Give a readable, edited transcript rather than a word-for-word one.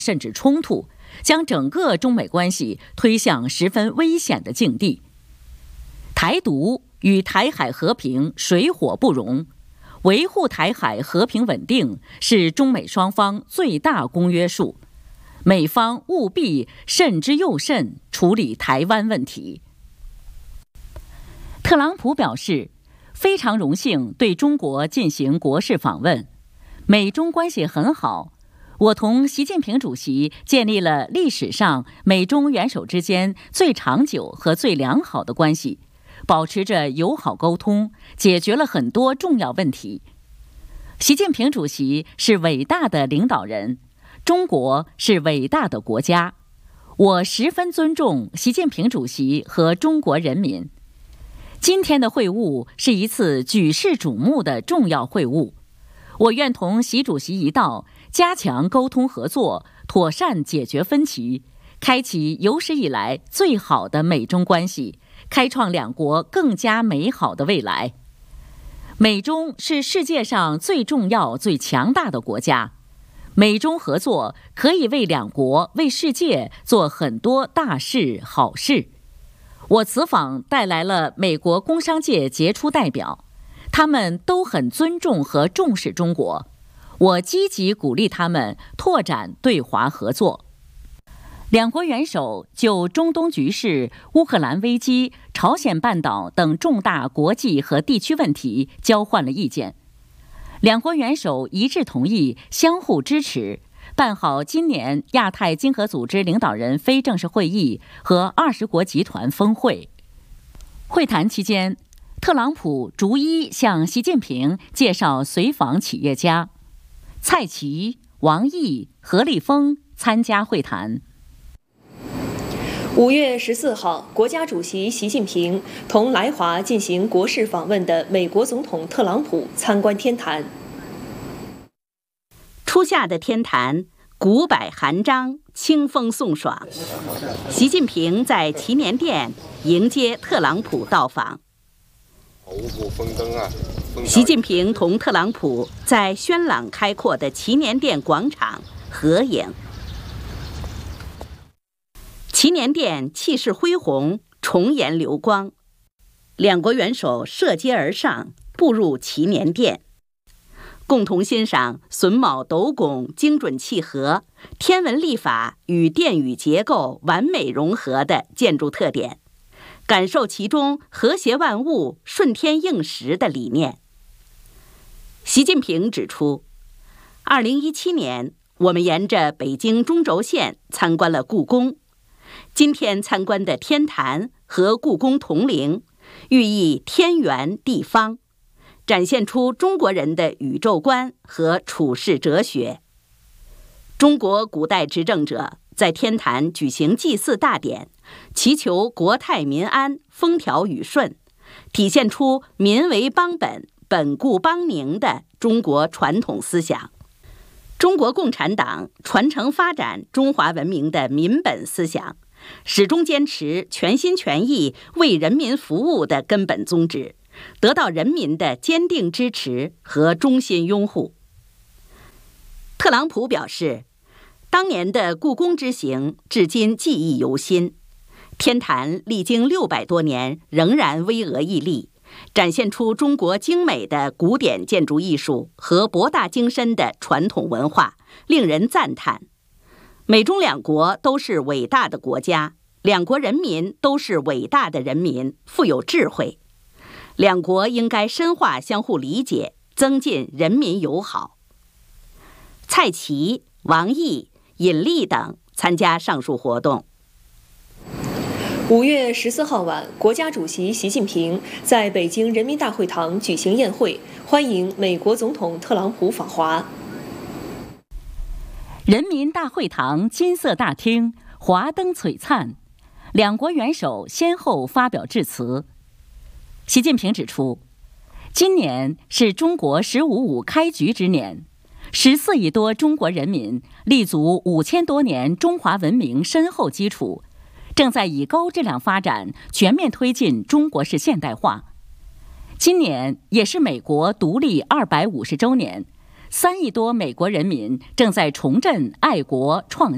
甚至冲突，将整个中美关系推向十分危险的境地。台独与台海和平水火不容，维护台海和平稳定是中美双方最大公约数，美方务必慎之又慎处理台湾问题。特朗普表示，非常荣幸对中国进行国事访问，美中关系很好。我同习近平主席建立了历史上美中元首之间最长久和最良好的关系，保持着友好沟通，解决了很多重要问题。习近平主席是伟大的领导人，中国是伟大的国家，我十分尊重习近平主席和中国人民。今天的会晤是一次举世瞩目的重要会晤，我愿同习主席一道，加强沟通合作，妥善解决分歧，开启有史以来最好的美中关系，开创两国更加美好的未来。美中是世界上最重要、最强大的国家，美中合作可以为两国、为世界做很多大事、好事。我此访带来了美国工商界杰出代表，他们都很尊重和重视中国，我积极鼓励他们拓展对华合作。两国元首就中东局势、乌克兰危机、朝鲜半岛等重大国际和地区问题交换了意见。两国元首一致同意相互支持，办好今年亚太经合组织领导人非正式会议和20国集团峰会。会谈期间，特朗普逐一向习近平介绍随访企业家，蔡奇、王毅、何立峰参加会谈。 5月14号，国家主席习近平同来华进行国事访问的美国总统特朗普参观天坛。 初夏的天坛，古柏含章，清风送爽。习近平在祈年殿迎接特朗普到访。习近平同特朗普在轩朗开阔的祈年殿广场合影。祈年殿气势恢宏，重颜流光，两国元首涉阶而上，步入祈年殿，共同欣赏榫卯斗拱精准契合、天文历法与殿宇结构完美融合的建筑特点，感受其中和谐万物、顺天应时的理念。习近平指出，2017年我们沿着北京中轴线参观了故宫，今天参观的天坛和故宫同陵，寓意天圆地方，展现出中国人的宇宙观和处世哲学。中国古代执政者在天坛举行祭祀大典，祈求国泰民安、风调雨顺，体现出民为邦本、本固邦宁的中国传统思想。中国共产党传承发展中华文明的民本思想，始终坚持全心全意为人民服务的根本宗旨，得到人民的坚定支持和衷心拥护。特朗普表示，当年的故宫之行至今记忆犹新，天坛历经600多年仍然巍峨屹立，展现出中国精美的古典建筑艺术和博大精深的传统文化，令人赞叹。美中两国都是伟大的国家，两国人民都是伟大的人民，富有智慧。两国应该深化相互理解，增进人民友好。蔡奇、王毅、尹力等参加上述活动。 5月14号晚，国家主席习近平在北京人民大会堂举行宴会，欢迎美国总统特朗普访华。 人民大会堂金色大厅华灯璀璨，两国元首先后发表致辞。习近平指出，今年是中国“15+5”开局之年，14亿多中国人民立足5000多年中华文明深厚基础，正在以高质量发展全面推进中国式现代化。今年也是美国独立250周年，3亿多美国人民正在重振爱国创